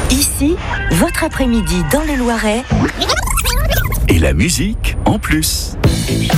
Ici, votre après-midi dans le Loiret. Et la musique en plus.